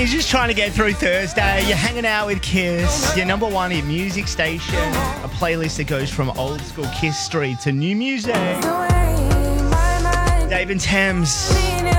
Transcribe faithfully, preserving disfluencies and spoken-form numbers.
You're just trying to get through Thursday. You're hanging out with Kiss, your number one hit music station. A playlist that goes from old school Kiss Street to new music. Dave and Thames.